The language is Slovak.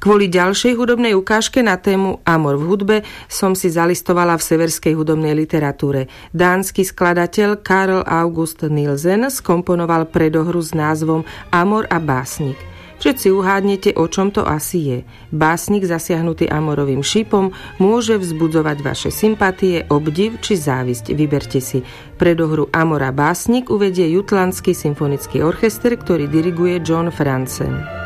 Kvôli ďalšej hudobnej ukážke na tému Amor v hudbe som si zalistovala v severskej hudobnej literatúre. Dánsky skladateľ Carl August Nielsen skomponoval predohru s názvom Amor a básnik. Všetci uhádnete, o čom to asi je. Básnik zasiahnutý amorovým šípom môže vzbudzovať vaše sympatie, obdiv či závisť. Vyberte si. Predohru Amor a básnik uvedie Jutlandský symfonický orchester, ktorý diriguje John Franzen.